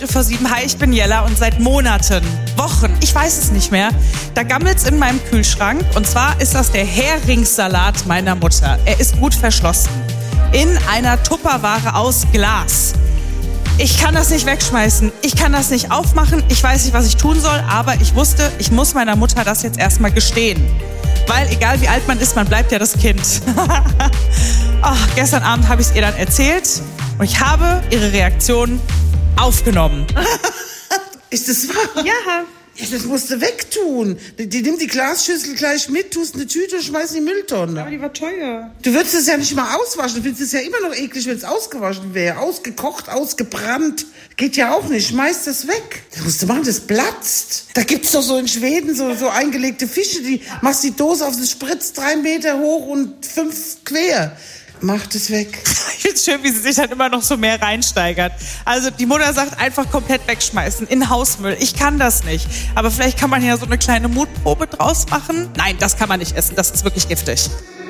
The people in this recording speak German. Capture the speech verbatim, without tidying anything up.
vor sieben, hi, ich bin Jella und seit Monaten, Wochen, ich weiß es nicht mehr, da gammelt's in meinem Kühlschrank und zwar ist das der Heringssalat meiner Mutter. Er ist gut verschlossen. In einer Tupperware aus Glas. Ich kann das nicht wegschmeißen, ich kann das nicht aufmachen, ich weiß nicht, was ich tun soll, aber ich wusste, ich muss meiner Mutter das jetzt erstmal gestehen. Weil egal wie alt man ist, man bleibt ja das Kind. Oh, gestern Abend habe ich es ihr dann erzählt und ich habe ihre Reaktion aufgenommen. Ist das wahr? Ja. Ja, das musst du wegtun. Die, die nimmt die Glasschüssel gleich mit, tust eine Tüte und schmeißt in die Mülltonne. Aber die war teuer. Du würdest es ja nicht mal auswaschen. Du findest es ja immer noch eklig, wenn es ausgewaschen wäre. Ausgekocht, ausgebrannt. Geht ja auch nicht. Schmeiß das weg. Das musst du machen, das platzt. Da gibt's doch so in Schweden so, so eingelegte Fische, die machst die Dose auf, das spritzt drei Meter hoch und fünf quer. Mach das weg. Ich find's schön, wie sie sich dann immer noch so mehr reinsteigert. Also die Mutter sagt, einfach komplett wegschmeißen, in Hausmüll. Ich kann das nicht. Aber vielleicht kann man ja so eine kleine Mutprobe draus machen. Nein, das kann man nicht essen. Das ist wirklich giftig.